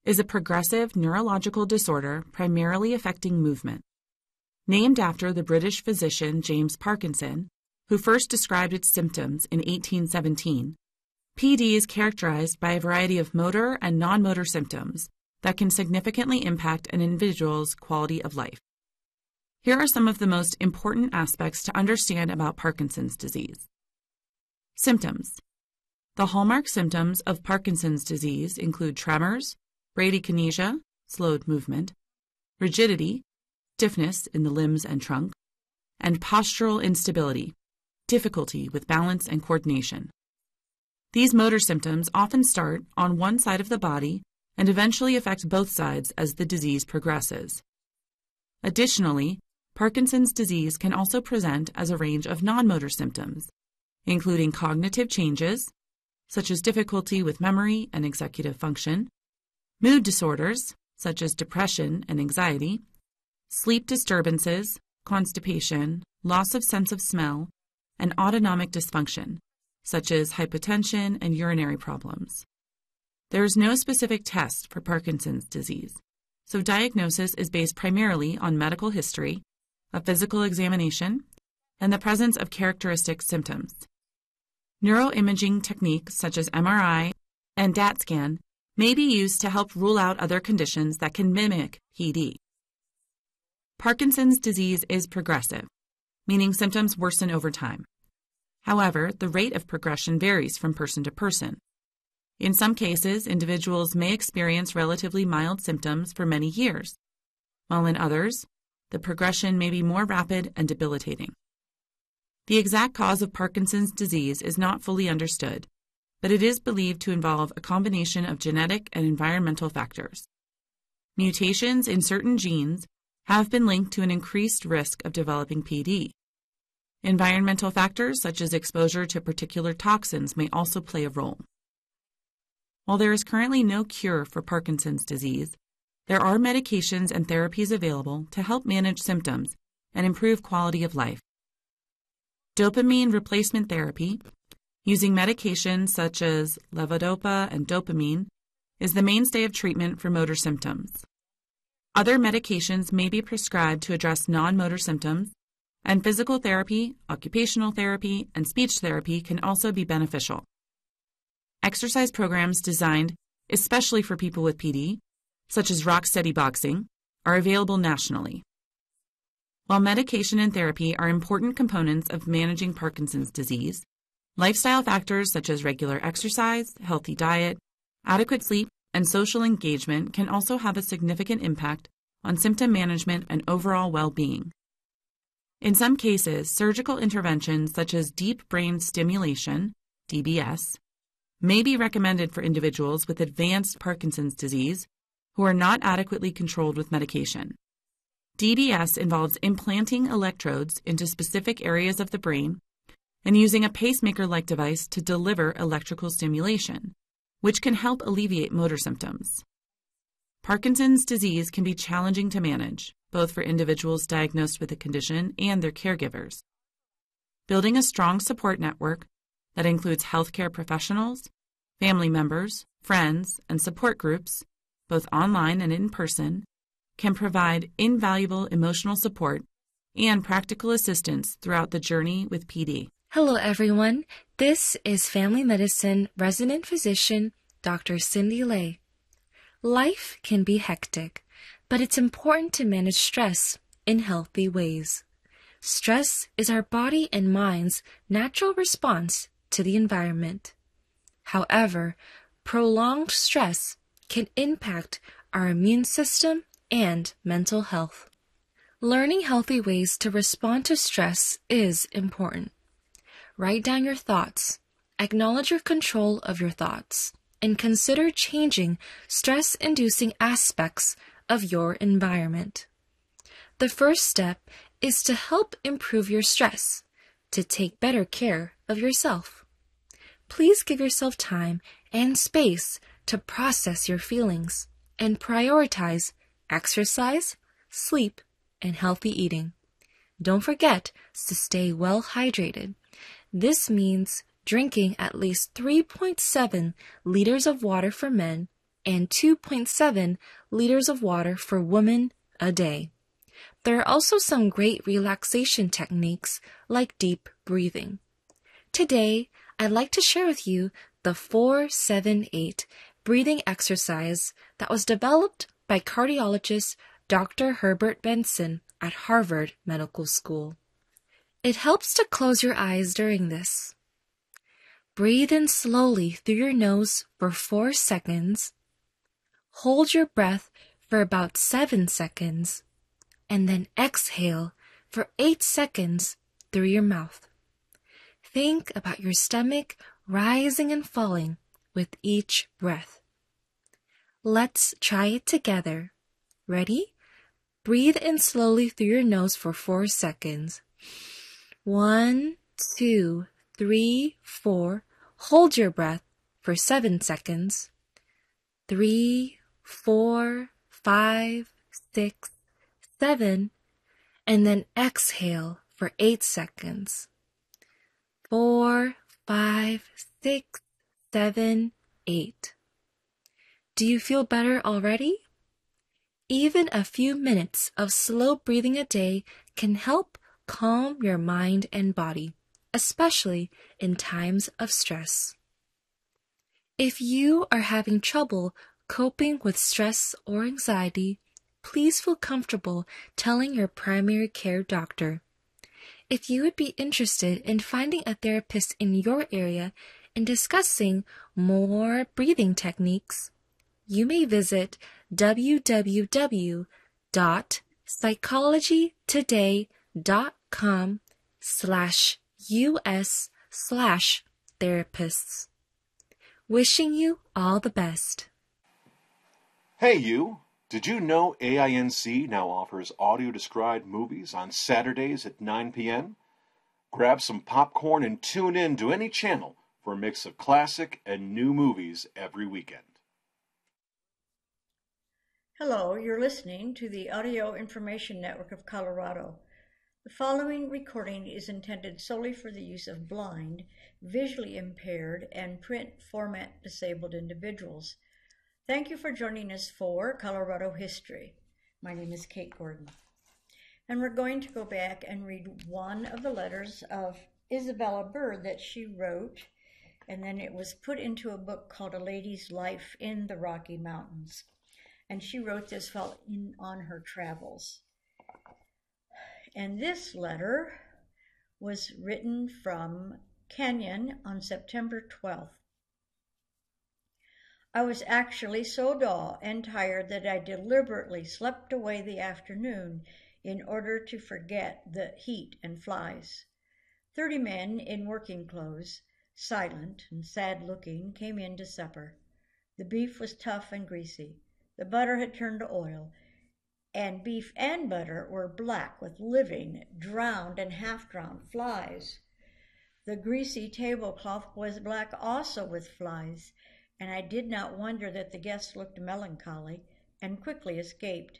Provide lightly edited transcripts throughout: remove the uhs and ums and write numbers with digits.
is a progressive neurological disorder primarily affecting movement. Named after the British physician James Parkinson, who first described its symptoms in 1817, PD is characterized by a variety of motor and non-motor symptoms that can significantly impact an individual's quality of life. Here are some of the most important aspects to understand about Parkinson's disease. Symptoms. The hallmark symptoms of Parkinson's disease include tremors, bradykinesia, slowed movement, rigidity, stiffness in the limbs and trunk, and postural instability, difficulty with balance and coordination. These motor symptoms often start on one side of the body and eventually affect both sides as the disease progresses. Additionally, Parkinson's disease can also present as a range of non-motor symptoms, including cognitive changes, such as difficulty with memory and executive function, mood disorders, such as depression and anxiety, sleep disturbances, constipation, loss of sense of smell, and autonomic dysfunction, such as hypotension and urinary problems. There is no specific test for Parkinson's disease, so diagnosis is based primarily on medical history, a physical examination, and the presence of characteristic symptoms. Neuroimaging techniques such as MRI and DAT scan may be used to help rule out other conditions that can mimic PD. Parkinson's disease is progressive, meaning symptoms worsen over time. However, the rate of progression varies from person to person. In some cases, individuals may experience relatively mild symptoms for many years, while in others, the progression may be more rapid and debilitating. The exact cause of Parkinson's disease is not fully understood, but it is believed to involve a combination of genetic and environmental factors. Mutations in certain genes have been linked to an increased risk of developing PD. Environmental factors such as exposure to particular toxins may also play a role. While there is currently no cure for Parkinson's disease, there are medications and therapies available to help manage symptoms and improve quality of life. Dopamine replacement therapy, using medications such as levodopa and dopamine, is the mainstay of treatment for motor symptoms. Other medications may be prescribed to address non-motor symptoms, and physical therapy, occupational therapy, and speech therapy can also be beneficial. Exercise programs designed especially for people with PD, such as Rocksteady Boxing, are available nationally. While medication and therapy are important components of managing Parkinson's disease, lifestyle factors such as regular exercise, healthy diet, adequate sleep, and social engagement can also have a significant impact on symptom management and overall well-being. In some cases, surgical interventions such as deep brain stimulation, DBS, may be recommended for individuals with advanced Parkinson's disease who are not adequately controlled with medication. DBS involves implanting electrodes into specific areas of the brain and using a pacemaker-like device to deliver electrical stimulation, which can help alleviate motor symptoms. Parkinson's disease can be challenging to manage, both for individuals diagnosed with the condition and their caregivers. Building a strong support network that includes healthcare professionals, family members, friends, and support groups, both online and in person, can provide invaluable emotional support and practical assistance throughout the journey with PD. Hello, everyone. This is Family Medicine Resident Physician Dr. Cindy Lay. Life can be hectic, but it's important to manage stress in healthy ways. Stress is our body and mind's natural response to the environment. However, prolonged stress can impact our immune system and mental health. Learning healthy ways to respond to stress is important. Write down your thoughts, acknowledge your control of your thoughts, and consider changing stress-inducing aspects of your environment. The first step is to help improve your stress, to take better care of yourself. Please give yourself time and space to process your feelings and prioritize exercise, sleep, and healthy eating. Don't forget to stay well hydrated. This means drinking at least 3.7 liters of water for men and 2.7 liters of water for women a day. There are also some great relaxation techniques like deep breathing. Today, I'd like to share with you the 4-7-8 breathing exercise that was developed by cardiologist Dr. Herbert Benson at Harvard Medical School. It helps to close your eyes during this. Breathe in slowly through your nose for 4 seconds. Hold your breath for about 7 seconds, and then exhale for 8 seconds through your mouth. Think about your stomach rising and falling with each breath. Let's try it together. Ready? Breathe in slowly through your nose for 4 seconds. 1, 2, 3, 4. Hold your breath for 7 seconds. 3, 4, 5, 6, 7. And then exhale for 8 seconds. 4, 5, 6, 7, 8. Do you feel better already? Even a few minutes of slow breathing a day can help calm your mind and body, especially in times of stress. If you are having trouble coping with stress or anxiety, please feel comfortable telling your primary care doctor. If you would be interested in finding a therapist in your area and discussing more breathing techniques, you may visit www.psychologytoday.com/US/therapists. Wishing you all the best. Hey you! Did you know AINC now offers audio-described movies on Saturdays at 9 p.m.? Grab some popcorn and tune in to any channel for a mix of classic and new movies every weekend. Hello, you're listening to the Audio Information Network of Colorado. The following recording is intended solely for the use of blind, visually impaired, and print format disabled individuals. Thank you for joining us for Colorado History. My name is Kate Gordon. And we're going to go back and read one of the letters of Isabella Bird that she wrote, and then it was put into a book called A Lady's Life in the Rocky Mountains. And she wrote this while on her travels. And this letter was written from Canyon on September 12th. I was actually so dull and tired that I deliberately slept away the afternoon in order to forget the heat and flies. 30 men in working clothes, silent and sad-looking, came in to supper. The beef was tough and greasy. The butter had turned to oil, and beef and butter were black with living, drowned and half-drowned flies. The greasy tablecloth was black also with flies, and I did not wonder that the guests looked melancholy and quickly escaped.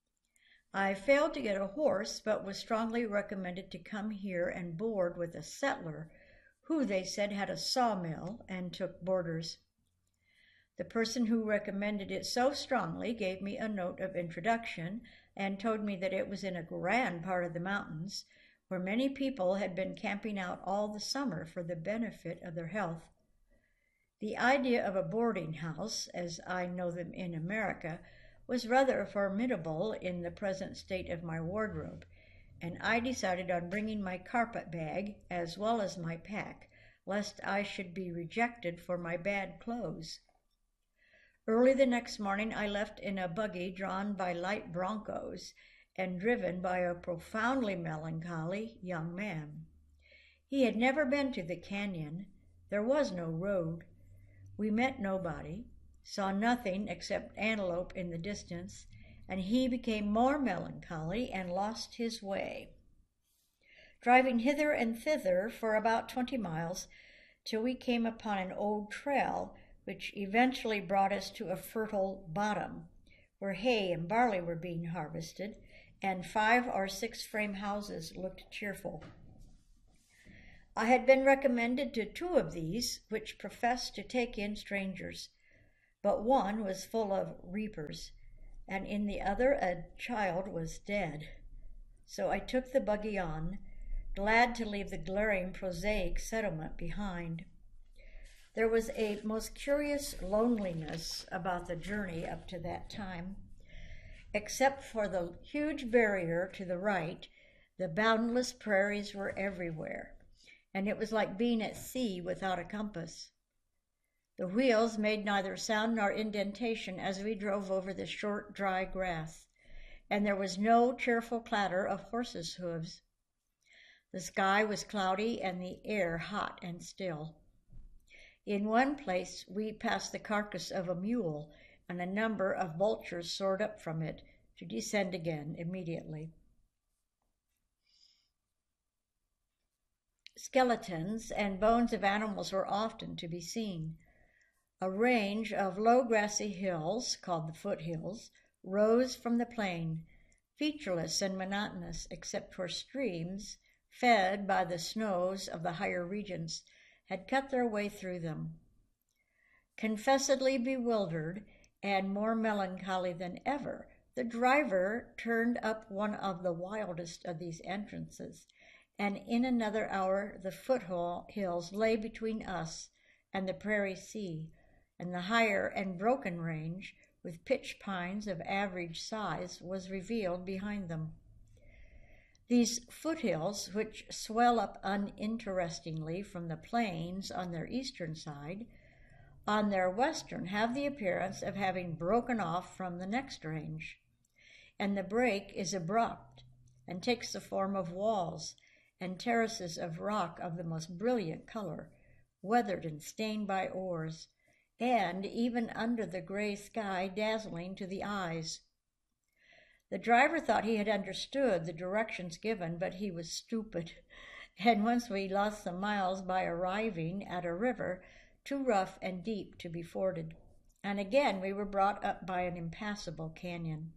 I failed to get a horse, but was strongly recommended to come here and board with a settler, who, they said, had a sawmill and took boarders. The person who recommended it so strongly gave me a note of introduction and told me that it was in a grand part of the mountains, where many people had been camping out all the summer for the benefit of their health. The idea of a boarding house, as I know them in America, was rather formidable in the present state of my wardrobe, and I decided on bringing my carpet bag as well as my pack, lest I should be rejected for my bad clothes. Early the next morning I left in a buggy drawn by light broncos and driven by a profoundly melancholy young man. He had never been to the canyon. There was no road. We met nobody, saw nothing except antelope in the distance, and he became more melancholy and lost his way. Driving hither and thither for about 20 miles, till we came upon an old trail, which eventually brought us to a fertile bottom, where hay and barley were being harvested, and 5 or 6 frame houses looked cheerful. I had been recommended to 2 of these, which professed to take in strangers. but one was full of reapers, and in the other a child was dead. So I took the buggy on, glad to leave the glaring prosaic settlement behind. There was a most curious loneliness about the journey up to that time. Except for the huge barrier to the right, the boundless prairies were everywhere, and it was like being at sea without a compass. The wheels made neither sound nor indentation as we drove over the short, dry grass, and there was no cheerful clatter of horses' hooves. The sky was cloudy and the air hot and still. In one place we passed the carcass of a mule, and a number of vultures soared up from it to descend again immediately. Skeletons and bones of animals were often to be seen. A range of low grassy hills, called the foothills, rose from the plain, featureless and monotonous except for streams, fed by the snows of the higher regions, had cut their way through them. Confessedly bewildered and more melancholy than ever, the driver turned up one of the wildest of these entrances, and in another hour the foothills lay between us and the prairie sea, and the higher and broken range, with pitch pines of average size, was revealed behind them. These foothills, which swell up uninterestingly from the plains on their eastern side, on their western have the appearance of having broken off from the next range, and the break is abrupt and takes the form of walls and terraces of rock of the most brilliant color, weathered and stained by oars, and even under the gray sky dazzling to the eyes. The driver thought he had understood the directions given, but he was stupid, and once we lost some miles by arriving at a river too rough and deep to be forded, and again we were brought up by an impassable canyon.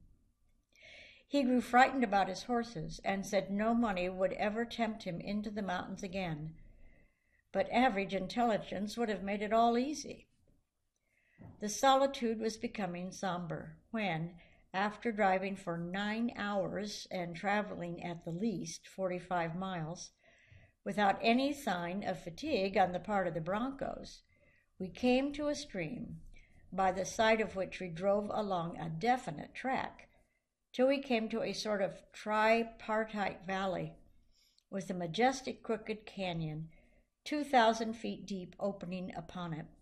He grew frightened about his horses, and said no money would ever tempt him into the mountains again, but average intelligence would have made it all easy. The solitude was becoming somber, when, after driving for 9 hours and traveling at the least 45 miles, without any sign of fatigue on the part of the broncos, we came to a stream, by the side of which we drove along a definite track, till we came to a sort of tripartite valley, with a majestic crooked canyon, 2,000 feet deep, opening upon it.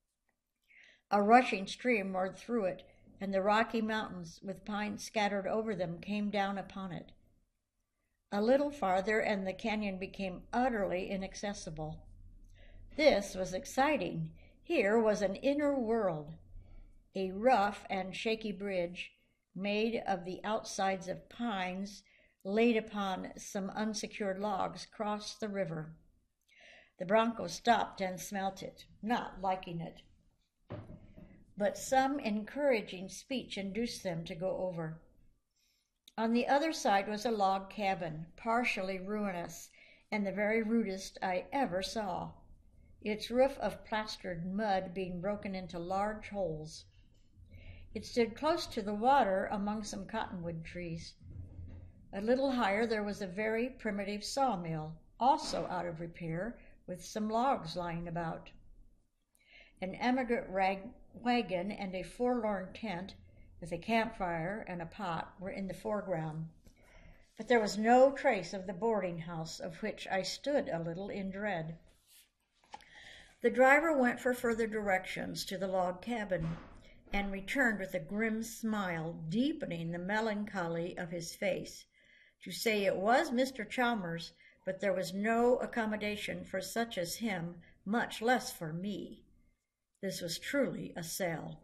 A rushing stream roared through it, and the Rocky Mountains, with pines scattered over them, came down upon it. A little farther, and the canyon became utterly inaccessible. This was exciting. Here was an inner world. A rough and shaky bridge, made of the outsides of pines laid upon some unsecured logs, crossed the river. The broncos stopped and smelt it, not liking it, but some encouraging speech induced them to go over. On the other side was a log cabin, partially ruinous, and the very rudest I ever saw, its roof of plastered mud being broken into large holes. It stood close to the water among some cottonwood trees. A little higher there was a very primitive sawmill, also out of repair, with some logs lying about. An emigrant wagon and a forlorn tent with a campfire and a pot were in the foreground, but there was no trace of the boarding house, of which I stood a little in dread. The driver went for further directions to the log cabin, and returned with a grim smile, deepening the melancholy of his face, to say it was Mr. Chalmers, but there was no accommodation for such as him, much less for me. This was truly a cell.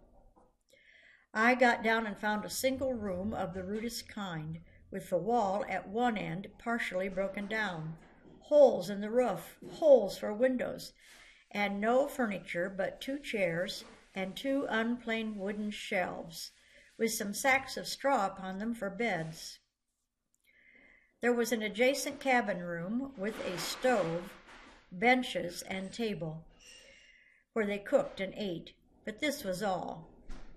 I got down and found a single room of the rudest kind, with the wall at one end partially broken down, holes in the roof, holes for windows, and no furniture but 2 chairs and 2 unplaned wooden shelves, with some sacks of straw upon them for beds. There was an adjacent cabin room with a stove, benches, and table, where they cooked and ate, But this was all.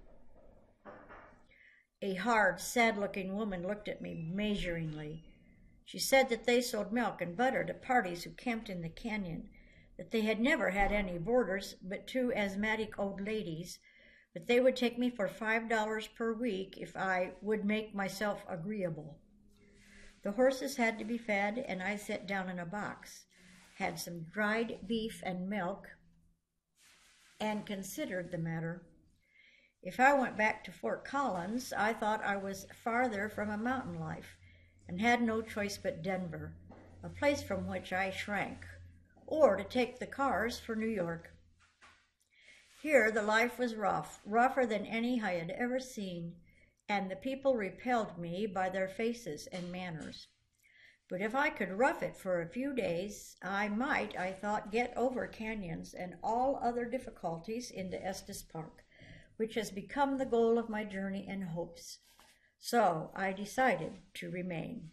A hard, sad-looking woman looked at me measuringly. She said that they sold milk and butter to parties who camped in the canyon, that they had never had any boarders but two asthmatic old ladies, but they would take me for $5 per week if I would make myself agreeable. The horses had to be fed, and I sat down in a box, had some dried beef and milk, and considered the matter. If I went back to Fort Collins, I thought I was farther from a mountain life, and had no choice but Denver, a place from which I shrank, or to take the cars for New York. Here the life was rough, rougher than any I had ever seen, and the people repelled me by their faces and manners. But if I could rough it for a few days, I might, I thought, get over canyons and all other difficulties into Estes Park, which has become the goal of my journey and hopes. So I decided to remain.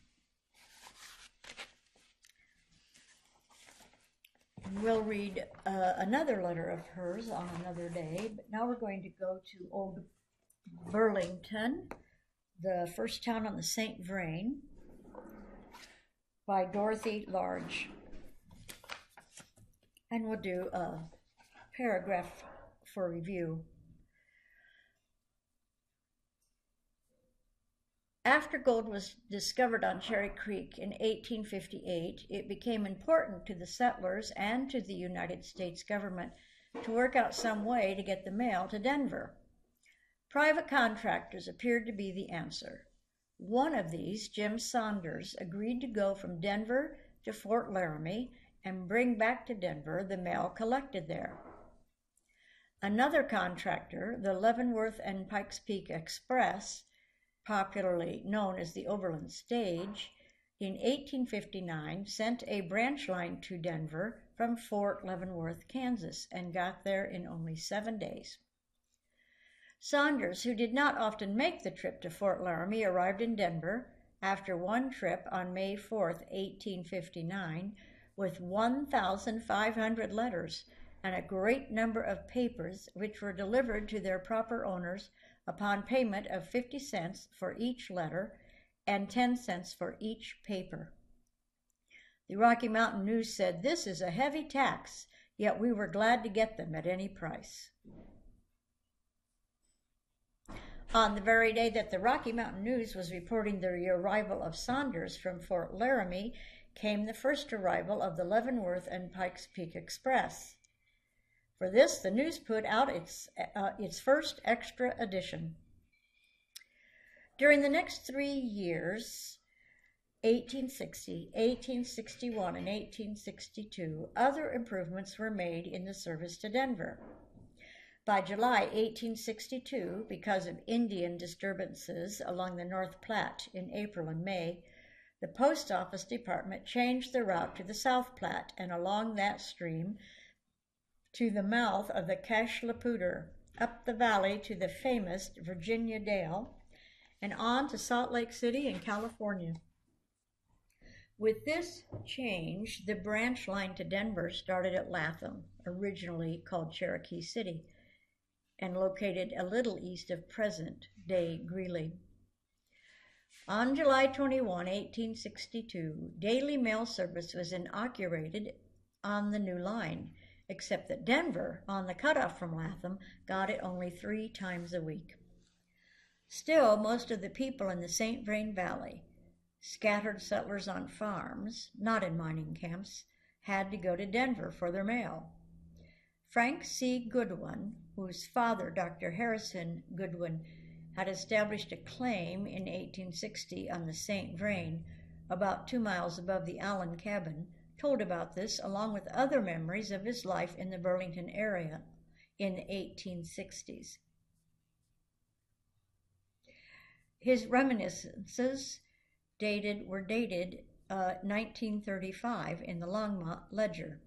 We'll read another letter of hers on another day, but now we're going to go to Old Burlington, the first town on the St. Vrain, by Dorothy Large. And we'll do a paragraph for review. After gold was discovered on Cherry Creek in 1858, it became important to the settlers and to the United States government to work out some way to get the mail to Denver. Private contractors appeared to be the answer. One of these, Jim Saunders, agreed to go from Denver to Fort Laramie and bring back to Denver the mail collected there. Another contractor, the Leavenworth and Pikes Peak Express, popularly known as the Overland Stage, in 1859 sent a branch line to Denver from Fort Leavenworth, Kansas, and got there in only 7 days. Saunders, who did not often make the trip to Fort Laramie, arrived in Denver after one trip on May 4, 1859, with 1,500 letters and a great number of papers which were delivered to their proper owners upon payment of 50 cents for each letter and 10 cents for each paper. The Rocky Mountain News said, "This is a heavy tax, yet we were glad to get them at any price." On the very day that the Rocky Mountain News was reporting the arrival of Saunders from Fort Laramie came the first arrival of the Leavenworth and Pikes Peak Express. For this, the news put out its first extra edition. During the next 3 years, 1860, 1861, and 1862, other improvements were made in the service to Denver. By July 1862, because of Indian disturbances along the North Platte in April and May, the Post Office Department changed the route to the South Platte and along that stream to the mouth of the Cache la Poudre, up the valley to the famous Virginia Dale, and on to Salt Lake City in California. With this change, the branch line to Denver started at Latham, originally called Cherokee City, and located a little east of present-day Greeley. On July 21, 1862, daily mail service was inaugurated on the new line, except that Denver, on the cutoff from Latham, got it only 3 times a week. Still, most of the people in the St. Vrain Valley, scattered settlers on farms, not in mining camps, had to go to Denver for their mail. Frank C. Goodwin, whose father, Dr. Harrison Goodwin, had established a claim in 1860 on the St. Vrain, about 2 miles above the Allen cabin, told about this along with other memories of his life in the Burlington area in the 1860s. His reminiscences were dated 1935 in the Longmont Ledger.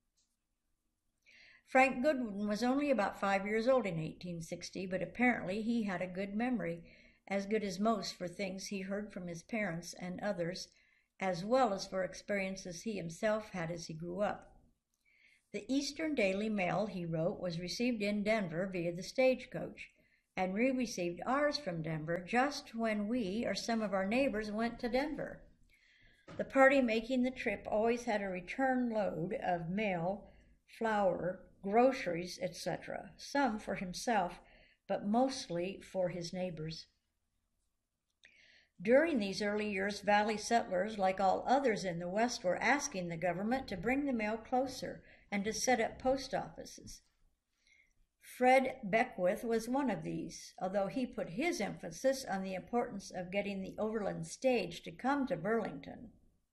Frank Goodwin was only about 5 years old in 1860, but apparently he had a good memory, as good as most for things he heard from his parents and others, as well as for experiences he himself had as he grew up. The Eastern Daily Mail, he wrote, was received in Denver via the stagecoach, and we received ours from Denver just when we or some of our neighbors went to Denver. The party making the trip always had a return load of mail, flour, groceries, etc., some for himself, but mostly for his neighbors. During these early years, Valley settlers, like all others in the West, were asking the government to bring the mail closer and to set up post offices. Fred Beckwith was one of these, although he put his emphasis on the importance of getting the overland stage to come to Burlington.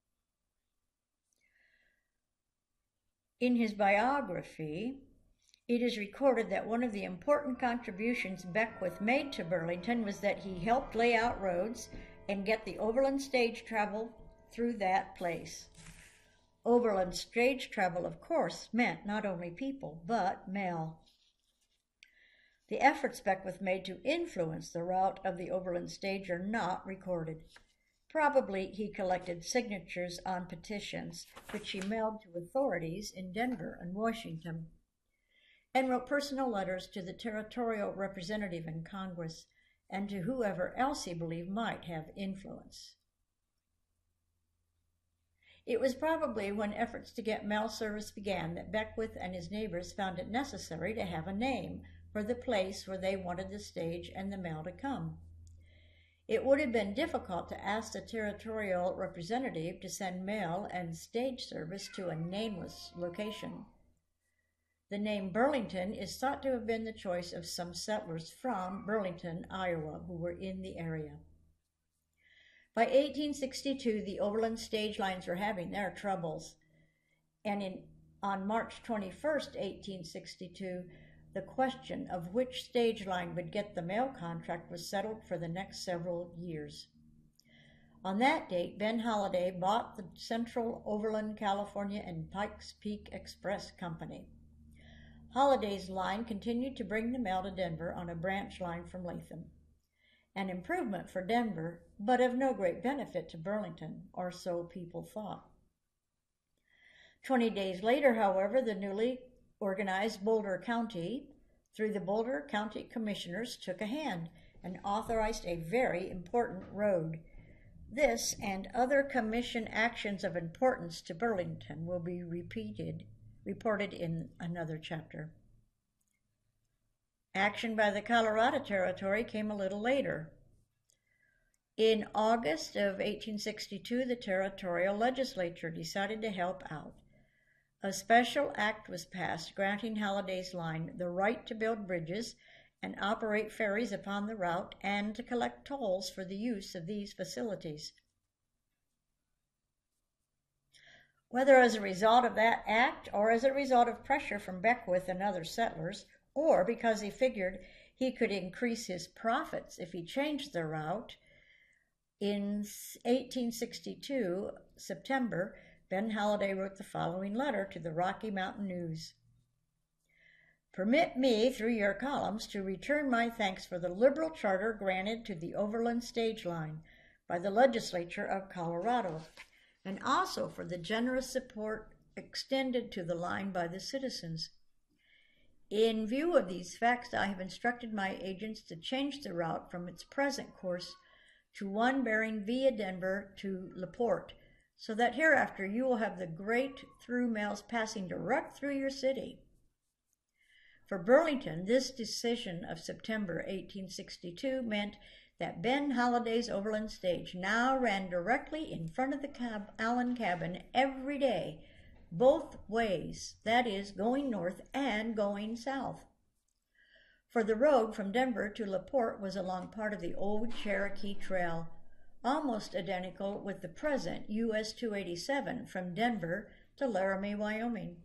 In his biography, it is recorded that one of the important contributions Beckwith made to Burlington was that he helped lay out roads and get the overland stage travel through that place. Overland stage travel, of course, meant not only people, but mail. The efforts Beckwith made to influence the route of the overland stage are not recorded. Probably he collected signatures on petitions, which he mailed to authorities in Denver and Washington, and wrote personal letters to the territorial representative in Congress and to whoever else he believed might have influence. It was probably when efforts to get mail service began that Beckwith and his neighbors found it necessary to have a name for the place where they wanted the stage and the mail to come. It would have been difficult to ask the territorial representative to send mail and stage service to a nameless location. The name Burlington is thought to have been the choice of some settlers from Burlington, Iowa, who were in the area. By 1862, the overland stage lines were having their troubles, and on March 21, 1862, the question of which stage line would get the mail contract was settled for the next several years. On that date, Ben Holiday bought the Central Overland California and Pikes Peak Express Company. Holiday's line continued to bring the mail to Denver on a branch line from Latham. An improvement for Denver, but of no great benefit to Burlington, or so people thought. 20 days later, however, the newly organized Boulder County, through the Boulder County Commissioners, took a hand and authorized a very important road. This and other commission actions of importance to Burlington will be reported in another chapter. Action by the Colorado Territory came a little later. In August of 1862, the territorial legislature decided to help out. A special act was passed granting Holiday's line the right to build bridges and operate ferries upon the route and to collect tolls for the use of these facilities. Whether as a result of that act or as a result of pressure from Beckwith and other settlers, or because he figured he could increase his profits if he changed the route, in 1862, September, Ben Holiday wrote the following letter to the Rocky Mountain News. Permit me, through your columns, to return my thanks for the liberal charter granted to the overland stage line by the legislature of Colorado, and also for the generous support extended to the line by the citizens. In view of these facts, I have instructed my agents to change the route from its present course to one bearing via Denver to LaPorte, so that hereafter you will have the great through mails passing direct through your city. For Burlington, this decision of September 1862 meant that Ben Holiday's overland stage now ran directly in front of the Allen cabin every day, both ways, that is, going north and going south. For the road from Denver to LaPorte was along part of the old Cherokee Trail, almost identical with the present US 287 from Denver to Laramie, Wyoming.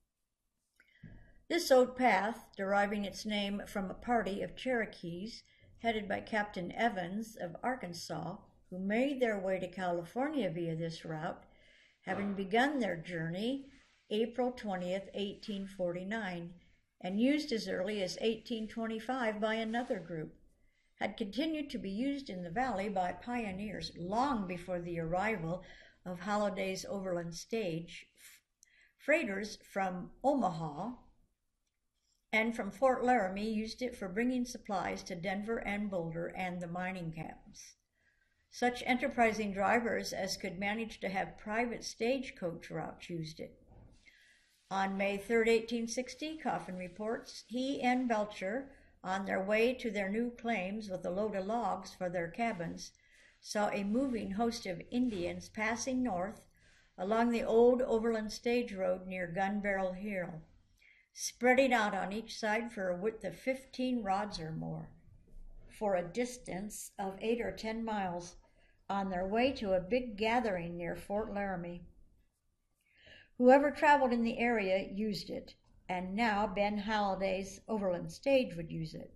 This old path, deriving its name from a party of Cherokees headed by Captain Evans of Arkansas, who made their way to California via this route, having begun their journey April 20th, 1849, and used as early as 1825 by another group, had continued to be used in the valley by pioneers long before the arrival of Holiday's overland stage. Freighters from Omaha and from Fort Laramie used it for bringing supplies to Denver and Boulder and the mining camps. Such enterprising drivers as could manage to have private stagecoach routes used it. On May 3, 1860, Coffin reports, he and Belcher, on their way to their new claims with a load of logs for their cabins, saw a moving host of Indians passing north along the old overland stage road near Gun Barrel Hill, spreading out on each side for a width of 15 rods or more, for a distance of 8 or 10 miles, on their way to a big gathering near Fort Laramie. Whoever traveled in the area used it, and now Ben Halliday's overland stage would use it.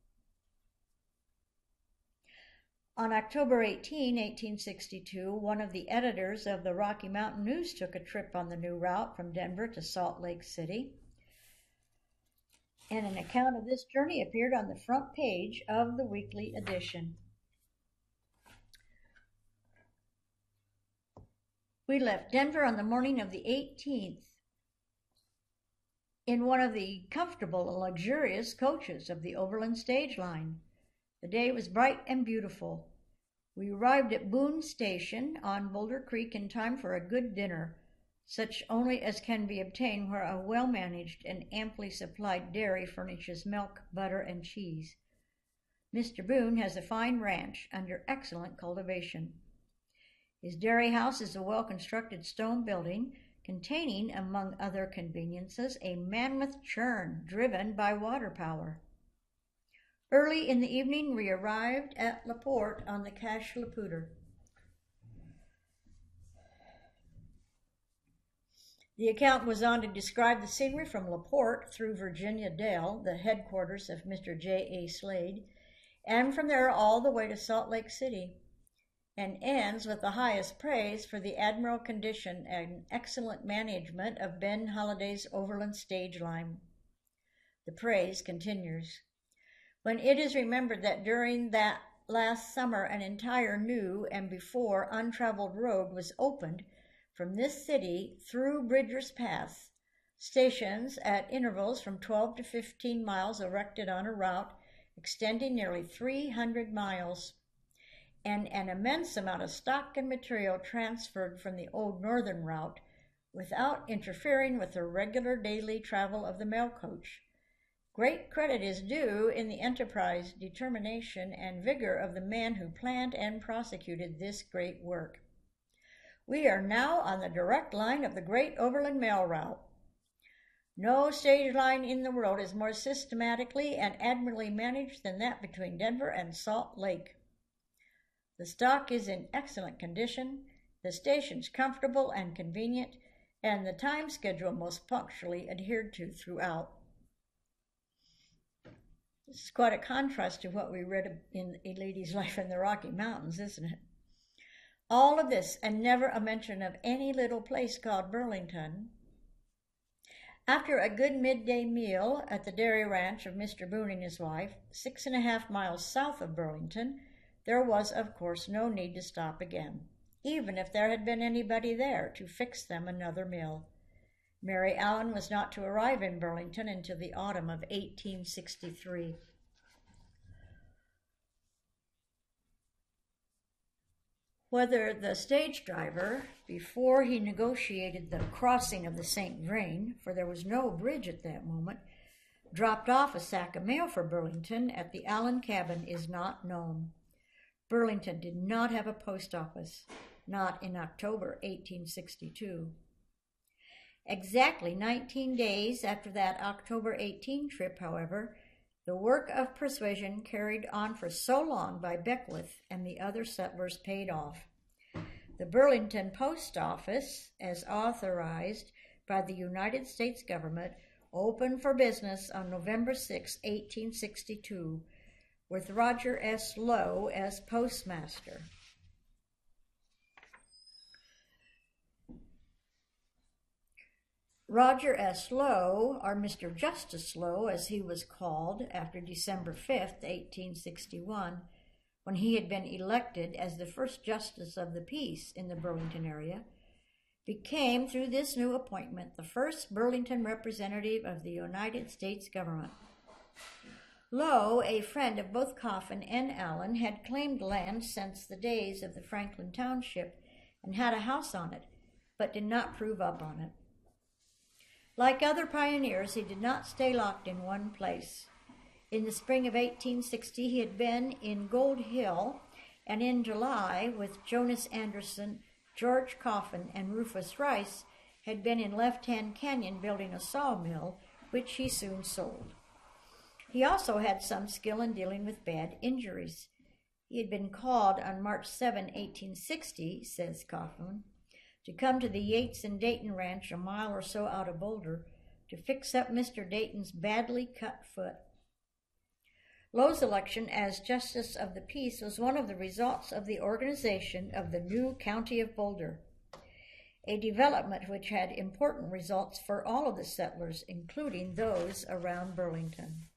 On October 18, 1862, one of the editors of the Rocky Mountain News took a trip on the new route from Denver to Salt Lake City, and an account of this journey appeared on the front page of the weekly edition. We left Denver on the morning of the 18th in one of the comfortable and luxurious coaches of the Overland Stage Line. The day was bright and beautiful. We arrived at Boone Station on Boulder Creek in time for a good dinner, such only as can be obtained where a well-managed and amply supplied dairy furnishes milk, butter, and cheese. Mr. Boone has a fine ranch under excellent cultivation. His dairy house is a well-constructed stone building containing, among other conveniences, a mammoth churn driven by water power. Early in the evening, we arrived at LaPorte on the Cache la Poudre. The account was on to describe the scenery from LaPorte through Virginia Dale, the headquarters of Mr. J.A. Slade, and from there all the way to Salt Lake City, and ends with the highest praise for the admirable condition and excellent management of Ben Halliday's Overland Stage Line. The praise continues. When it is remembered that during that last summer an entire new and before untraveled road was opened from this city through Bridger's Pass, stations at intervals from 12 to 15 miles erected on a route extending nearly 300 miles, and an immense amount of stock and material transferred from the old northern route without interfering with the regular daily travel of the mail coach. Great credit is due in the enterprise, determination, and vigor of the man who planned and prosecuted this great work. We are now on the direct line of the great overland mail route. No stage line in the world is more systematically and admirably managed than that between Denver and Salt Lake. The stock is in excellent condition, the stations comfortable and convenient, and the time schedule most punctually adhered to throughout. This is quite a contrast to what we read in A Lady's Life in the Rocky Mountains, isn't it? All of this, and never a mention of any little place called Burlington. After a good midday meal at the dairy ranch of Mr. Boone and his wife, 6.5 miles south of Burlington, there was, of course, no need to stop again, even if there had been anybody there to fix them another meal. Mary Allen was not to arrive in Burlington until the autumn of 1863. Whether the stage driver, before he negotiated the crossing of the St. Vrain, for there was no bridge at that moment, dropped off a sack of mail for Burlington at the Allen cabin is not known. Burlington did not have a post office, not in October 1862. Exactly 19 days after that October 18 trip, however, the work of persuasion carried on for so long by Beckwith and the other settlers paid off. The Burlington Post Office, as authorized by the United States government, opened for business on November 6, 1862, with Roger S. Lowe as postmaster. Roger S. Lowe, or Mr. Justice Lowe, as he was called after December 5, 1861, when he had been elected as the first justice of the peace in the Burlington area, became, through this new appointment, the first Burlington representative of the United States government. Lowe, a friend of both Coffin and Allen, had claimed land since the days of the Franklin Township and had a house on it, but did not prove up on it. Like other pioneers, he did not stay locked in one place. In the spring of 1860, he had been in Gold Hill, and in July, with Jonas Anderson, George Coffin, and Rufus Rice, had been in Left Hand Canyon building a sawmill, which he soon sold. He also had some skill in dealing with bad injuries. He had been called on March 7, 1860, says Coffin, to come to the Yates and Dayton Ranch a mile or so out of Boulder to fix up Mr. Dayton's badly cut foot. Lowe's election as Justice of the Peace was one of the results of the organization of the new County of Boulder, a development which had important results for all of the settlers, including those around Burlington.